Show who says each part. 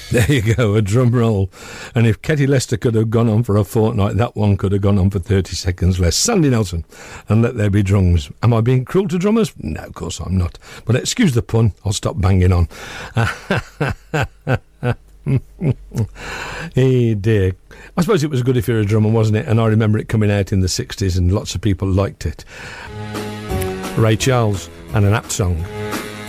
Speaker 1: There you go, a drum roll. And if Ketty Lester could have gone on for a fortnight, that one could have gone on for 30 seconds less. Sandy Nelson, and Let There Be Drums. Am I being cruel to drummers? No, of course I'm not. But excuse the pun, I'll stop banging on. Hey dear. I suppose it was good if you're a drummer, wasn't it? And I remember it coming out in the 60s and lots of people liked it. Ray Charles and an apt song.